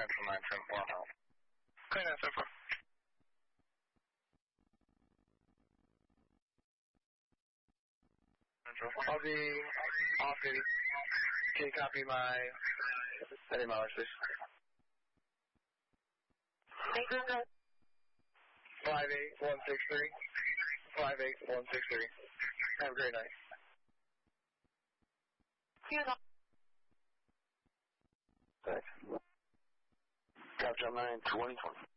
Central 974 help. Okay, 974. I'll be off duty. Can you copy my Eddie Mallers, please? 58163. 58163. Have a great night. Thanks. Capture 9 2020.